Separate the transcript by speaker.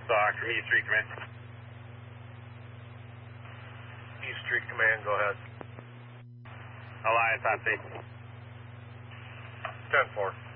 Speaker 1: Stock from East Street Command.
Speaker 2: East Street Command, go ahead.
Speaker 1: Alliance on scene.
Speaker 2: 10-4.